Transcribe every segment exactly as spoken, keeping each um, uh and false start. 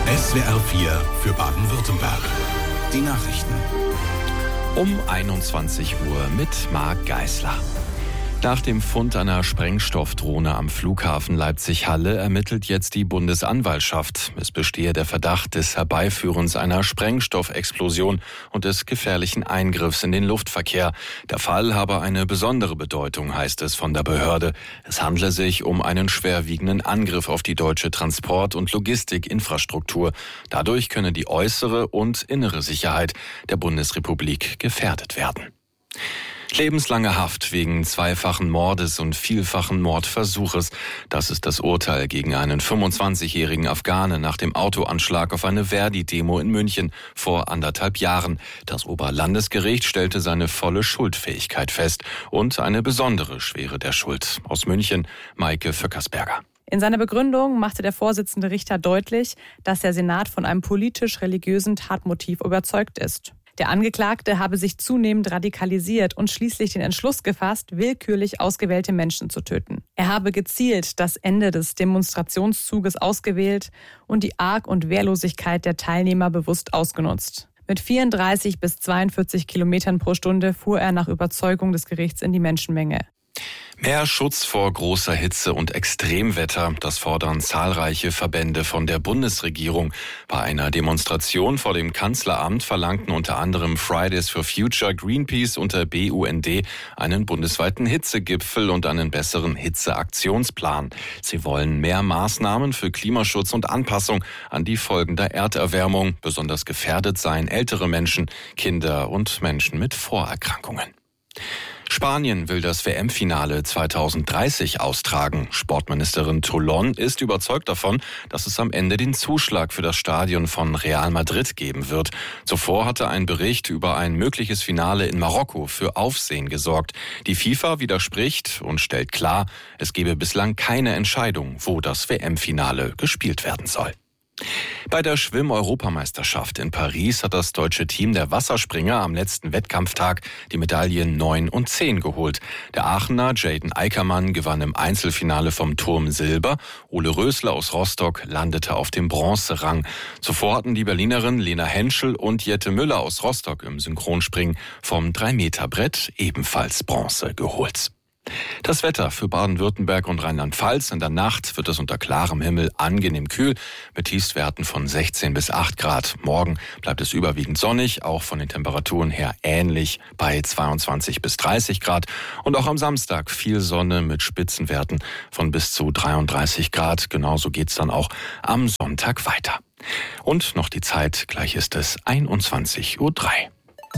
S W R vier für Baden-Württemberg. Die Nachrichten. Um einundzwanzig Uhr mit Marc Geisler. Nach dem Fund einer Sprengstoffdrohne am Flughafen Leipzig-Halle ermittelt jetzt die Bundesanwaltschaft. Es bestehe der Verdacht des Herbeiführens einer Sprengstoffexplosion und des gefährlichen Eingriffs in den Luftverkehr. Der Fall habe eine besondere Bedeutung, heißt es von der Behörde. Es handle sich um einen schwerwiegenden Angriff auf die deutsche Transport- und Logistikinfrastruktur. Dadurch könne die äußere und innere Sicherheit der Bundesrepublik gefährdet werden. Lebenslange Haft wegen zweifachen Mordes und vielfachen Mordversuches. Das ist das Urteil gegen einen fünfundzwanzigjährigen Afghanen nach dem Autoanschlag auf eine Verdi-Demo in München vor anderthalb Jahren. Das Oberlandesgericht stellte seine volle Schuldfähigkeit fest und eine besondere Schwere der Schuld. Aus München, Maike Vöckersberger. In seiner Begründung machte der Vorsitzende Richter deutlich, dass der Senat von einem politisch-religiösen Tatmotiv überzeugt ist. Der Angeklagte habe sich zunehmend radikalisiert und schließlich den Entschluss gefasst, willkürlich ausgewählte Menschen zu töten. Er habe gezielt das Ende des Demonstrationszuges ausgewählt und die Arg- und Wehrlosigkeit der Teilnehmer bewusst ausgenutzt. Mit vierunddreißig bis zweiundvierzig Kilometern pro Stunde fuhr er nach Überzeugung des Gerichts in die Menschenmenge. Mehr Schutz vor großer Hitze und Extremwetter, das fordern zahlreiche Verbände von der Bundesregierung. Bei einer Demonstration vor dem Kanzleramt verlangten unter anderem Fridays for Future, Greenpeace und der B U N D einen bundesweiten Hitzegipfel und einen besseren Hitzeaktionsplan. Sie wollen mehr Maßnahmen für Klimaschutz und Anpassung an die Folgen der Erderwärmung. Besonders gefährdet seien ältere Menschen, Kinder und Menschen mit Vorerkrankungen. Spanien will das W M-Finale zweitausenddreißig austragen. Sportministerin Toulon ist überzeugt davon, dass es am Ende den Zuschlag für das Stadion von Real Madrid geben wird. Zuvor hatte ein Bericht über ein mögliches Finale in Marokko für Aufsehen gesorgt. Die FIFA widerspricht und stellt klar, es gebe bislang keine Entscheidung, wo das W M-Finale gespielt werden soll. Bei der Schwimm-Europameisterschaft in Paris hat das deutsche Team der Wasserspringer am letzten Wettkampftag die Medaillen neun und zehn geholt. Der Aachener Jaden Eickermann gewann im Einzelfinale vom Turm Silber. Ole Rösler aus Rostock landete auf dem Bronzerang. Zuvor hatten die Berlinerin Lena Henschel und Jette Müller aus Rostock im Synchronspringen vom drei Meter Brett ebenfalls Bronze geholt. Das Wetter für Baden-Württemberg und Rheinland-Pfalz. In der Nacht wird es unter klarem Himmel angenehm kühl mit Tiefstwerten von sechzehn bis acht Grad. Morgen bleibt es überwiegend sonnig, auch von den Temperaturen her ähnlich bei zweiundzwanzig bis dreißig Grad. Und auch am Samstag viel Sonne mit Spitzenwerten von bis zu dreiunddreißig Grad. Genauso geht's dann auch am Sonntag weiter. Und noch die Zeit, gleich ist es einundzwanzig Uhr drei.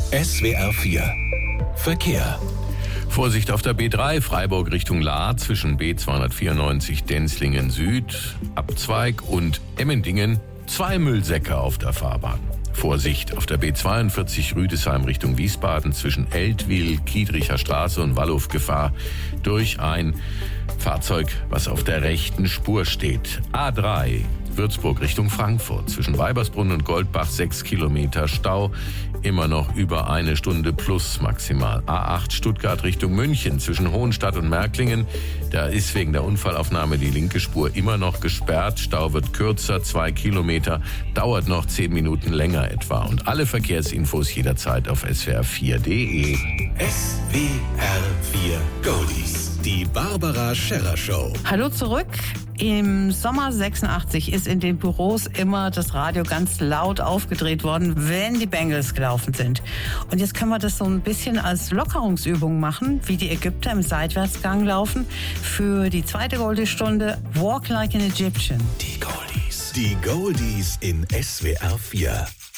S W R vier Verkehr. Vorsicht auf der B drei, Freiburg Richtung Lahr zwischen B zweihundertvierundneunzig Denzlingen Süd, Abzweig und Emmendingen, zwei Müllsäcke auf der Fahrbahn. Vorsicht auf der B zweiundvierzig Rüdesheim Richtung Wiesbaden zwischen Eltville, Kiedricher Straße und Wallhof Gefahr durch ein Fahrzeug, was auf der rechten Spur steht. A drei, Würzburg Richtung Frankfurt zwischen Weibersbrunn und Goldbach sechs Kilometer Stau. Immer noch über eine Stunde plus maximal. A acht Stuttgart Richtung München zwischen Hohenstadt und Märklingen. Da ist wegen der Unfallaufnahme die linke Spur immer noch gesperrt. Stau wird kürzer, zwei Kilometer, dauert noch zehn Minuten länger etwa. Und alle Verkehrsinfos jederzeit auf S W R vier punkt de. S W R vier Goldies. Die Barbara Scherrer Show. Hallo zurück. Im Sommer sechsundachtzig ist in den Büros immer das Radio ganz laut aufgedreht worden, wenn die Bengals gelaufen sind. Und jetzt können wir das so ein bisschen als Lockerungsübung machen, wie die Ägypter im Seitwärtsgang laufen. Für die zweite Goldie-Stunde Walk Like an Egyptian. Die Goldies. Die Goldies in S W R vier.